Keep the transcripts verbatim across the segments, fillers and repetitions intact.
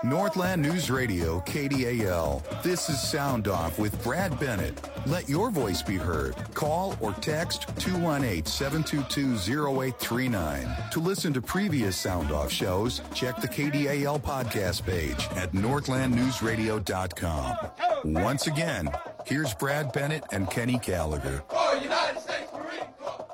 Northland News Radio, K D A L. This is Sound Off with Brad Bennett. Let your voice be heard. Call or text two one eight, seven two two, zero eight three nine. To listen to previous Sound Off shows, check the K D A L podcast page at northland news radio dot com. Once again, here's Brad Bennett and Kenny Gallagher. Oh, United States Marine Corps!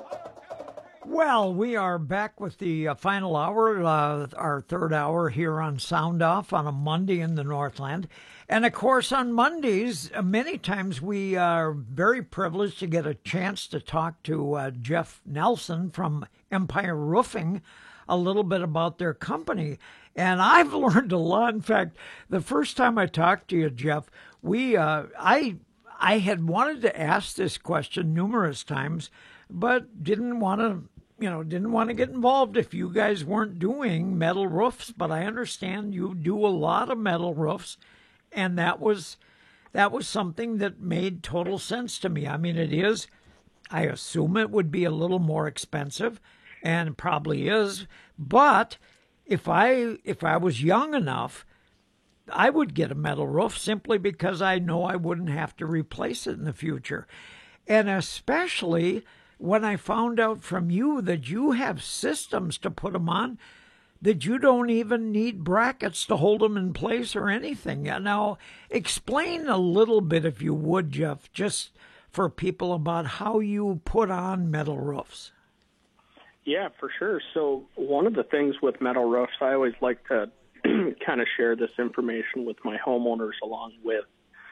Well, we are back with the uh, final hour, uh, our third hour here on Sound Off on a Monday in the Northland. And, of course, on Mondays, uh, many times we are very privileged to get a chance to talk to uh, Jeff Nelson from Empire Roofing a little bit about their company. And I've learned a lot. In fact, the first time I talked to you, Jeff, we uh, I I had wanted to ask this question numerous times, but didn't want to, you know, didn't want to get involved if you guys weren't doing metal roofs. But I understand you do a lot of metal roofs, and that was that was something that made total sense to me. I mean, it is. I assume it would be a little more expensive, and probably is. But if I if I was young enough, I would get a metal roof simply because I know I wouldn't have to replace it in the future. And especially when I found out from you that you have systems to put them on, that you don't even need brackets to hold them in place or anything. Now, explain a little bit, if you would, Jeff, just for people about how you put on metal roofs. Yeah, for sure. So one of the things with metal roofs, I always like to kind of share this information with my homeowners along with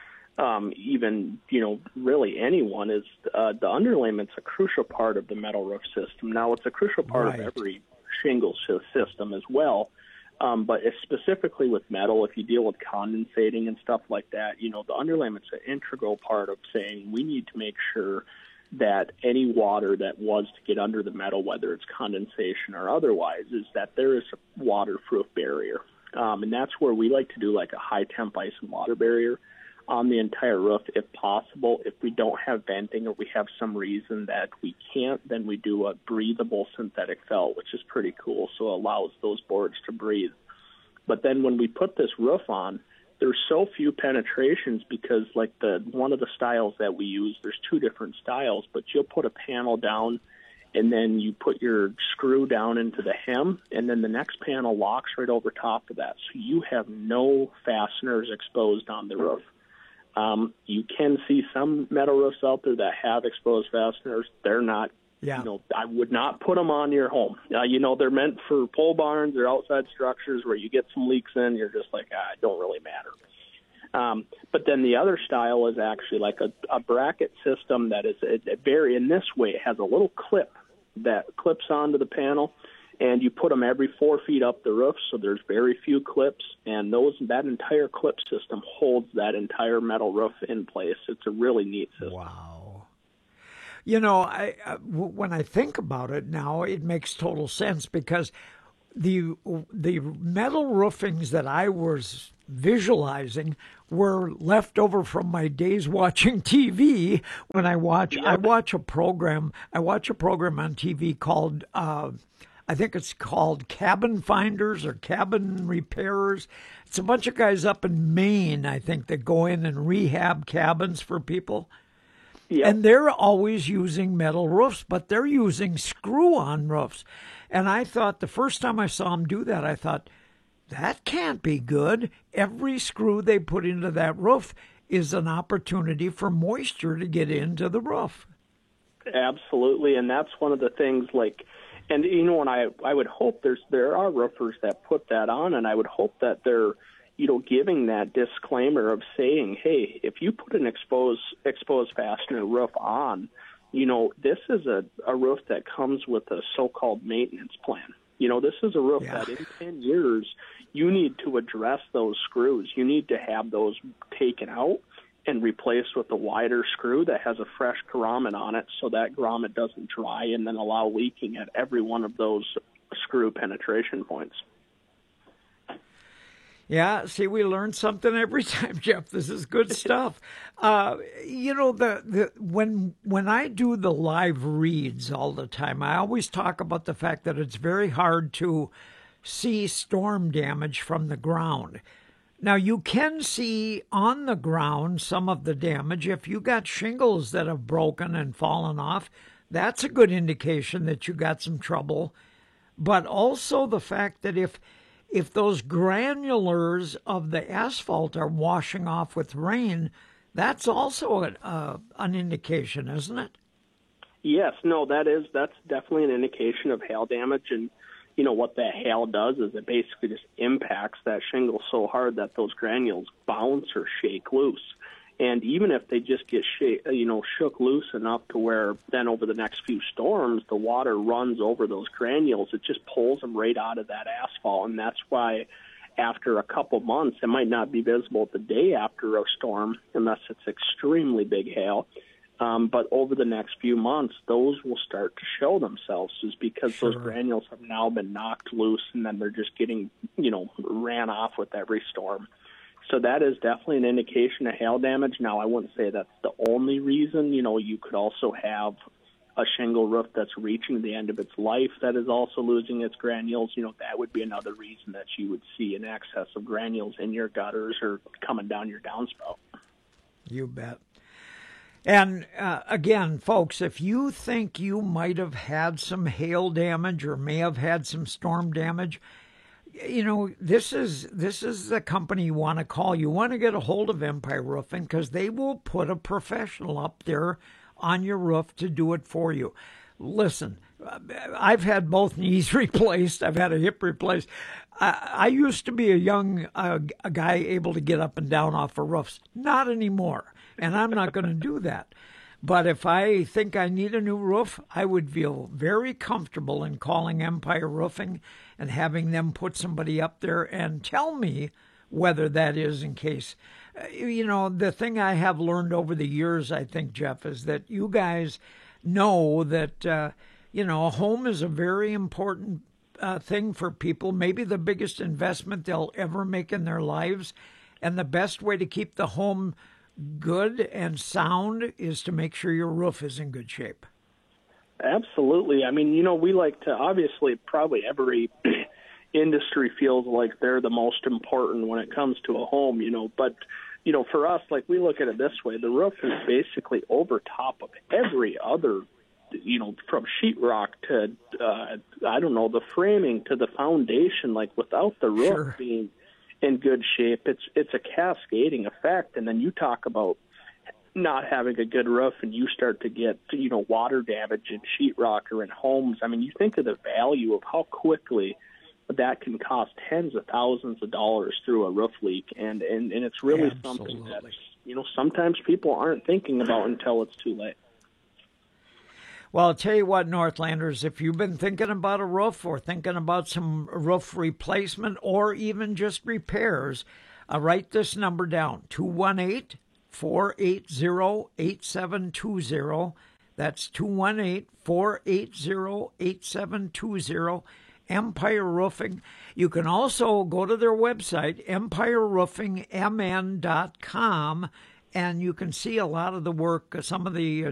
um, even, you know, really anyone, is uh, the underlayment's a crucial part of the metal roof system. Now, it's a crucial part Right. of every shingle system as well. Um, but if specifically with metal, if you deal with condensating and stuff like that, you know, the underlayment's an integral part of saying we need to make sure that any water that was to get under the metal, whether it's condensation or otherwise, is that there is a waterproof barrier. Um, and that's where we like to do like a high temp ice and water barrier on the entire roof if possible. If we don't have venting or we have some reason that we can't, then we do a breathable synthetic felt, which is pretty cool. So it allows those boards to breathe. But then when we put this roof on, there's so few penetrations because like the one of the styles that we use, there's two different styles, but you'll put a panel down and then you put your screw down into the hem, and then the next panel locks right over top of that. So you have no fasteners exposed on the roof. Um, you can see some metal roofs out there that have exposed fasteners. They're not, Yeah. you know, I would not put them on your home. Uh, you know, they're meant for pole barns or outside structures where you get some leaks in. You're just like, ah, it don't really matter. Um, but then the other style is actually like a, a bracket system that is a, a very, in this way, it has a little clip that clips onto the panel, and you put them every four feet up the roof, so there's very few clips, and those that entire clip system holds that entire metal roof in place. It's a really neat system. Wow. You know, I, uh, w- when I think about it now, it makes total sense because the the metal roofings that I was visualizing were left over from my days watching T V. When I watch, I watch a program. I watch a program on T V called, uh, I think it's called Cabin Finders or Cabin Repairers. It's a bunch of guys up in Maine, I think, that go in and rehab cabins for people. Yep. And they're always using metal roofs, but they're using screw-on roofs. And I thought the first time I saw them do that, I thought, that can't be good. Every screw they put into that roof is an opportunity for moisture to get into the roof. Absolutely, and that's one of the things, like, and you know, and I, I would hope there's there are roofers that put that on, and I would hope that they're, you know, giving that disclaimer of saying, hey, if you put an exposed exposed fastener roof on, you know, this is a, a roof that comes with a so-called maintenance plan. You know, this is a roof Yeah. that in ten years you need to address those screws. You need to have those taken out and replaced with a wider screw that has a fresh grommet on it so that grommet doesn't dry and then allow leaking at every one of those screw penetration points. Yeah, see, we learn something every time, Jeff. This is good stuff. Uh, you know, the, the when when I do the live reads all the time, I always talk about the fact that it's very hard to see storm damage from the ground. Now, you can see on the ground some of the damage. If you got shingles that have broken and fallen off, that's a good indication that you got some trouble. But also the fact that if if those granulars of the asphalt are washing off with rain, that's also a, uh, an indication, isn't it? Yes, no, that is that's definitely an indication of hail damage, and you know what that hail does is it basically just impacts that shingle so hard that those granules bounce or shake loose. And even if they just get shake, you know, shook loose enough to where then over the next few storms, the water runs over those granules, it just pulls them right out of that asphalt. And that's why after a couple months, it might not be visible the day after a storm unless it's extremely big hail. Um, but over the next few months, those will start to show themselves is because sure. those granules have now been knocked loose and then they're just getting, you know, ran off with every storm. So that is definitely an indication of hail damage. Now, I wouldn't say that's the only reason. You know, you could also have a shingle roof that's reaching the end of its life that is also losing its granules. You know, that would be another reason that you would see an excess of granules in your gutters or coming down your downspout. You bet. And uh, again, folks, if you think you might have had some hail damage or may have had some storm damage, you know, this is this is the company you want to call. You want to get a hold of Empire Roofing because they will put a professional up there on your roof to do it for you. Listen, I've had both knees replaced. I've had a hip replaced. I, I used to be a young uh, a guy able to get up and down off of roofs. Not anymore, and I'm not going to do that. But if I think I need a new roof, I would feel very comfortable in calling Empire Roofing and having them put somebody up there and tell me whether that is in case. You know, the thing I have learned over the years, I think, Jeff, is that you guys know that, uh, you know, a home is a very important uh, thing for people, maybe the biggest investment they'll ever make in their lives. And the best way to keep the home good and sound is to make sure your roof is in good shape. Absolutely. I mean, you know, we like to, obviously, probably every industry feels like they're the most important when it comes to a home, you know, but, you know, for us, like we look at it this way, the roof is basically over top of every other, you know, from sheetrock to, uh, I don't know, the framing to the foundation. Like without the roof sure. being in good shape, it's it's a cascading effect. And then you talk about not having a good roof and you start to get, you know, water damage in sheetrock or in homes. I mean, you think of the value of how quickly that can cost tens of thousands of dollars through a roof leak. And, and, and it's really Absolutely. something that, you know, sometimes people aren't thinking about until it's too late. Well, I'll tell you what, Northlanders, if you've been thinking about a roof or thinking about some roof replacement or even just repairs, uh, write this number down, two one eight, four eight zero, eight seven two zero. That's two one eight, four eight zero, eight seven two zero. Empire Roofing. You can also go to their website, empire roofing m n dot com, and you can see a lot of the work, some of the